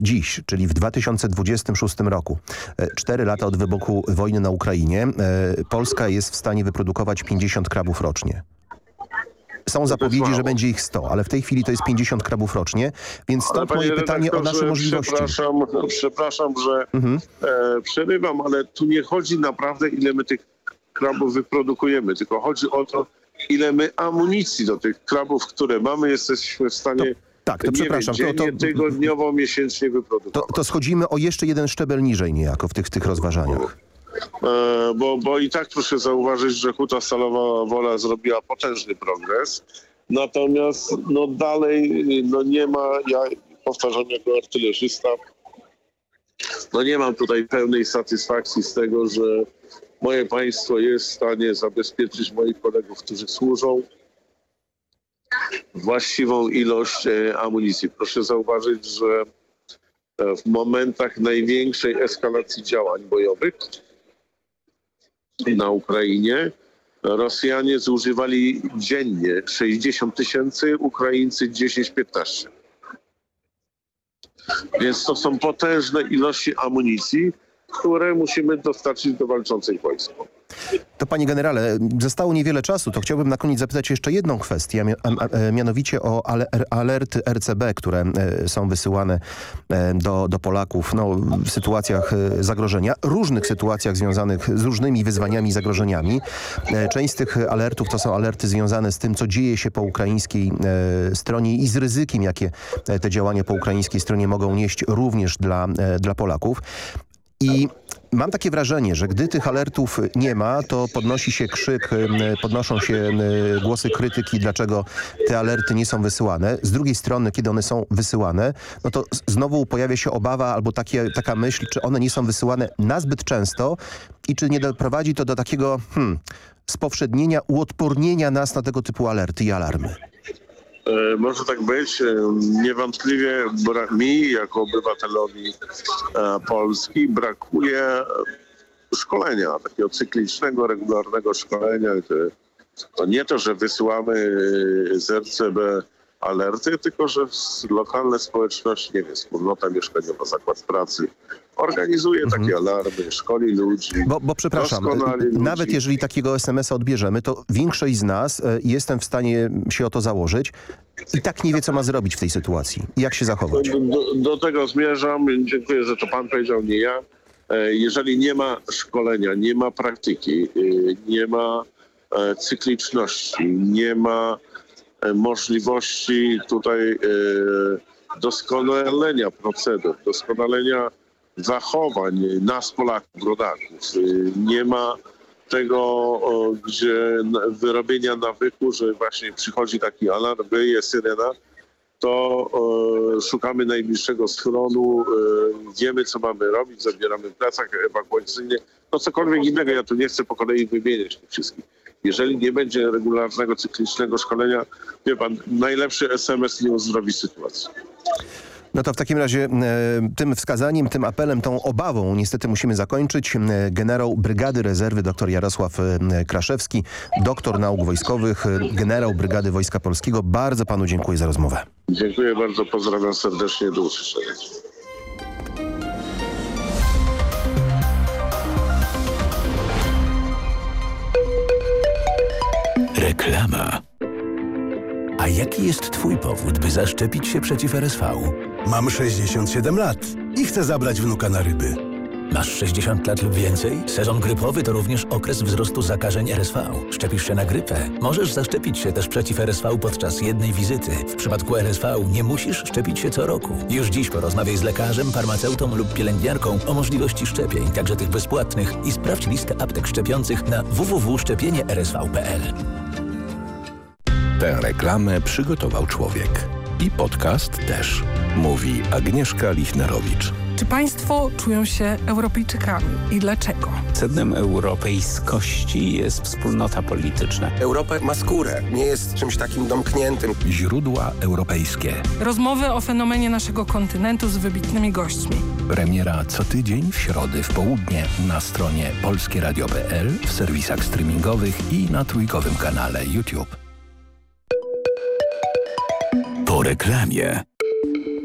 dziś, czyli w 2026 roku, 4 lata od wybuchu wojny na Ukrainie, Polska jest w stanie wyprodukować 50 krabów rocznie. Są zapowiedzi, że będzie ich 100, ale w tej chwili to jest 50 krabów rocznie, więc stąd moje pytanie o nasze możliwości. Przepraszam, że przerywam, ale tu nie chodzi naprawdę, ile my tych krabów wyprodukujemy, tylko chodzi o to, ile my amunicji do tych krabów, które mamy, jesteśmy w stanie dziennie, tygodniowo, miesięcznie wyprodukować. To schodzimy o jeszcze jeden szczebel niżej niejako w tych rozważaniach. Bo i tak proszę zauważyć, że Huta Stalowa Wola zrobiła potężny progres, natomiast dalej nie ma, ja powtarzam jako artylerzysta, nie mam tutaj pełnej satysfakcji z tego, że moje państwo jest w stanie zabezpieczyć moich kolegów, którzy służą, właściwą ilość amunicji. Proszę zauważyć, że w momentach największej eskalacji działań bojowych na Ukrainie Rosjanie zużywali dziennie 60 000, Ukraińcy 10-15. Więc to są potężne ilości amunicji, które musimy dostarczyć do walczących wojsk. To panie generale, zostało niewiele czasu, to chciałbym na koniec zapytać jeszcze jedną kwestię, mianowicie o alerty RCB, które są wysyłane do Polaków w sytuacjach zagrożenia, różnych sytuacjach związanych z różnymi wyzwaniami i zagrożeniami. Część z tych alertów to są alerty związane z tym, co dzieje się po ukraińskiej stronie i z ryzykiem, jakie te działania po ukraińskiej stronie mogą nieść również dla Polaków. I mam takie wrażenie, że gdy tych alertów nie ma, to podnosi się krzyk, podnoszą się głosy krytyki, dlaczego te alerty nie są wysyłane. Z drugiej strony, kiedy one są wysyłane, to znowu pojawia się obawa albo taka myśl, czy one nie są wysyłane nazbyt często i czy nie doprowadzi to do takiego spowszednienia, uodpornienia nas na tego typu alerty i alarmy. Może tak być. Niewątpliwie mi, jako obywatelowi Polski, brakuje szkolenia, takiego cyklicznego, regularnego szkolenia. To nie to, że wysyłamy z RCB alerty, tylko że lokalne społeczności, wspólnota mieszkaniowa, zakład pracy organizuje takie alarmy, szkoli ludzi. Bo przepraszam, nawet jeżeli takiego SMS-a odbierzemy, to większość z nas, jestem w stanie się o to założyć, i tak nie wie, co ma zrobić w tej sytuacji. Jak się zachować? Do tego zmierzam. Dziękuję, że to pan powiedział, nie ja. Jeżeli nie ma szkolenia, nie ma praktyki, nie ma cykliczności, nie ma możliwości tutaj doskonalenia procedur, doskonalenia zachowań nas, Polaków, rodaków. Nie ma tego, gdzie wyrobienia nawyku, że właśnie przychodzi taki alarm, wyje syrena, to szukamy najbliższego schronu, wiemy, co mamy robić, zabieramy plecak ewakuacyjny, cokolwiek innego. Ja tu nie chcę po kolei wymieniać tych wszystkich. Jeżeli nie będzie regularnego, cyklicznego szkolenia, wie pan, najlepszy SMS nie uzdrowi sytuacji. No to w takim razie tym wskazaniem, tym apelem, tą obawą niestety musimy zakończyć. Generał Brygady Rezerwy dr Jarosław Kraszewski, doktor nauk wojskowych, generał Brygady Wojska Polskiego. Bardzo panu dziękuję za rozmowę. Dziękuję bardzo, pozdrawiam serdecznie, do usłyszenia. Reklama. A jaki jest twój powód, by zaszczepić się przeciw RSV? Mam 67 lat i chcę zabrać wnuka na ryby. Masz 60 lat lub więcej? Sezon grypowy to również okres wzrostu zakażeń RSV. Szczepisz się na grypę? Możesz zaszczepić się też przeciw RSV podczas jednej wizyty. W przypadku RSV nie musisz szczepić się co roku. Już dziś porozmawiaj z lekarzem, farmaceutą lub pielęgniarką o możliwości szczepień, także tych bezpłatnych, i sprawdź listę aptek szczepiących na www.szczepieniersv.pl. Tę reklamę przygotował człowiek. I podcast też. Mówi Agnieszka Lichnerowicz. Czy państwo czują się Europejczykami i dlaczego? Sednem europejskości jest wspólnota polityczna. Europa ma skórę, nie jest czymś takim domkniętym. Źródła europejskie. Rozmowy o fenomenie naszego kontynentu z wybitnymi gośćmi. Premiera co tydzień w środę w południe na stronie polskieradio.pl, w serwisach streamingowych i na trójkowym kanale YouTube. Po reklamie.